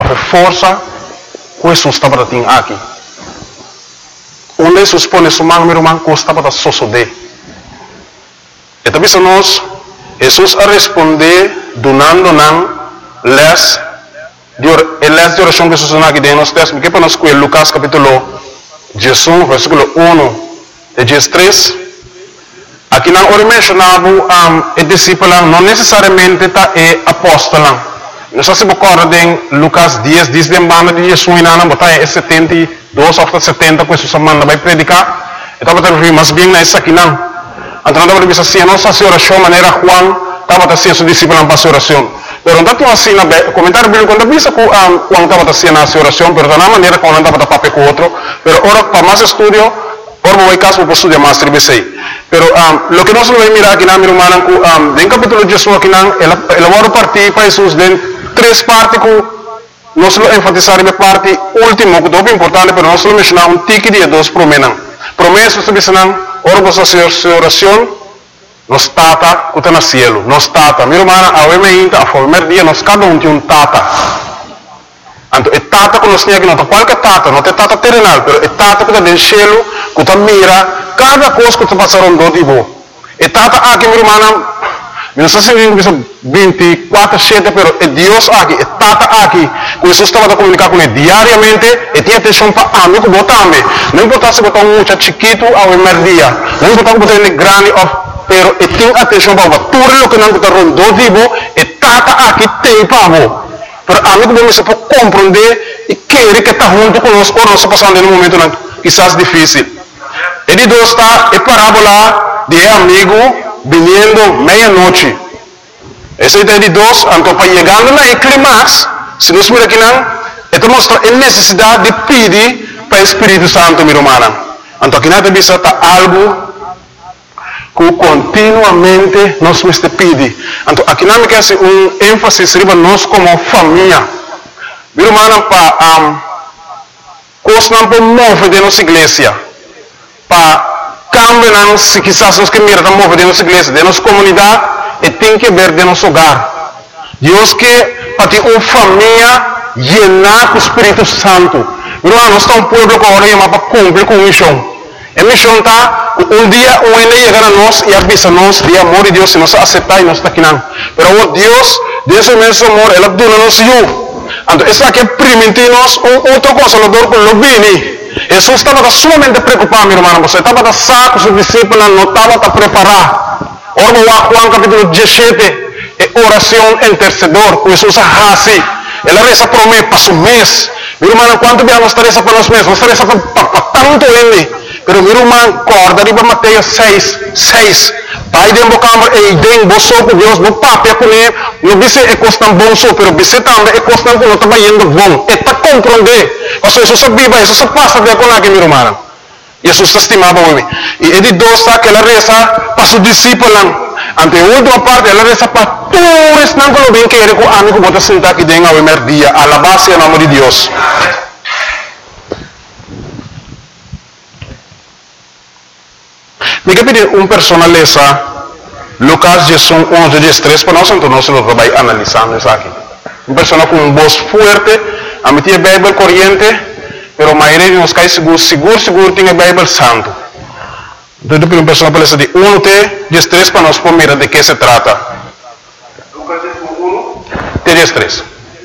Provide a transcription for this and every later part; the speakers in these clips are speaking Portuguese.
força que Jesus está para ter aqui. Onde Jesus põe sua mão, meu irmão, que está para sosodé. E também se nós, Jesus a responder, donando les de oração que Jesus aqui dentro nos textos, que para nós com Lucas capítulo 11, versículo 1 e 13. Aqui não ora mencionava o discípulo, não necessariamente é apóstolo. Nós se recordem Lucas 10, diz de banda de Jesus na botar é 72 ou 70 que Jesus manda vai predicar. Então botar mas bem na essa aqui não. Então não deve ser assim, nossa oração maneira Juan estava a ser seu discípulo para oração. Pero não tinha assim na comentário bíblico quando bisa que Juan estava a ser na oração, pero da maneira como não estava a papel com outro. Pero ora para mais estudio, ora vai caso para estudar mais tribesei. Pero lo que nós vamos mirar aqui na minha irmã, em capítulo de Jesus aqui não, ela vai partir para Jesus de três partes que nós vamos enfatizar a parte última, que é muito importante, mas nós vamos mencionar um tique de dois promessas. Promessas que dizem, ora você sua oração, nós tata que está no cielo, nós tata. Minha irmã, a primeiro dia, nós cada tem um tata. Então, é tata que nós temos aqui, não é qualquer tata, não é tata terrenal, mas é tata que está no cielo, que está mira cada coisa que está passando do tipo. É tata aqui, minha irmã, não sei se 24/7, pero é Deus aqui, é tata aqui. Que Jesus estava a comunicar com ele diariamente, e tinha atenção para mim, que botar também. Não importa se botar um muchacho chiquito ao primeiro dia, não importa se botar ele grande, pero e tem atenção para tudo o que não está rondando, tipo, é tata aqui tem para você. Pero a mim, como você pode compreender e querer que está junto conosco, ou nós passando em um momento quizás difícil. Ele Deus está, é parábola de amigo vindo meia-noite. Essa ideia de Deus, então para chegando na clímax, se nós miramos aqui não, então mostra a necessidade de pedir para o Espírito Santo, minha irmã. Então aqui não tem visto algo que continuamente nós temos que pedir. Então aqui não me quer ênfase sobre nós como família. Minha irmã, para coisas não podemos mover de nossa igreja, para cambiar, se quizás nós que miramos mover de nossa igreja, de nossa comunidade, e tem que ver de nosso hogar. Deus que para ter uma família llenar com o Espírito Santo. Nós estamos um povo que agora chama para cumprir com a missão. A missão está, um dia ele chegar a nós e avisa nós de amor de Deus, se nós aceitar e nós está aqui não. Mas Deus, Deus é imenso amor, Ele dona nos eu. Então, esse aqui permite-nos outro consolador que não vem. Jesus estava sumamente preocupado, meu irmão. Você estava saco, seus discípulos não estavam preparados. Ora, Juan capítulo 17, é oração intercedor, que Jesus hace. Ela reza por mim, para o mês. Meu irmão, quanto dia nós reza para nós mesmos? Nós reza para tanto ele. Pero meu irmão, corda de Mateus 6. Pai de embocambre e idem boso com Deus, no papel com ele, não disse é costan bom só, pero disse também é costan que não está indo bom. É para compreender. Ou seja, Jesus vive, Jesus passa de com aqui, meu irmão. Jesus estimava o homem. E ele dosa que ela reza para seus discípulos. Ante a última parte, ela reza para todos não que bem que ele com amigo bota sentar aqui dentro ao primeiro dia, a la base do nome de Deus. Me quer pedir personaleza Lucas 11:13 para nós, então nós vamos analisando isso aqui. Persona com voz forte, a mim tinha Bíblia corrente, pero a maioria de nós cai seguro tem a Bíblia santo. Então eu peço uma palestra de 1:13 para nós mirar de que se trata. Lucas 1, 13.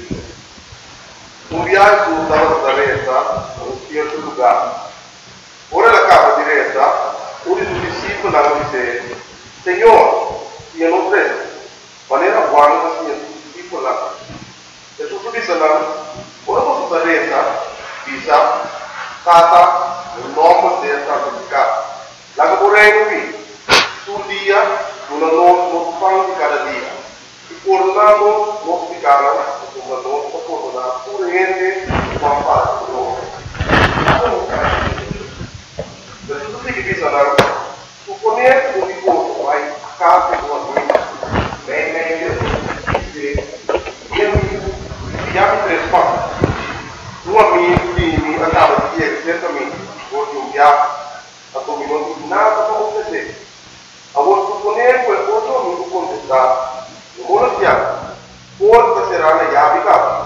viaje estava da reta a um certo lugar. Ora na capa direta, um dos discípulos disse: Senhor, e eu não sei, maneira guarda assim os discípulos lá. Jesus disse lá: ora você da reta, bisa kata o nome dessa música. Lá que por aí no dia, no pão de cada dia. E por lá nós ficaram, como nós por lá, por gente, com a paz do homem. Jesus disse lá: suponer o que vai casa do amigo, bem e já me três passos. Um amigo que me andava de exatamente, hoje um viagem, a dominou de nada para acontecer. Agora, suponer que o outro amigo contestar, no modo de porta será na chave casa.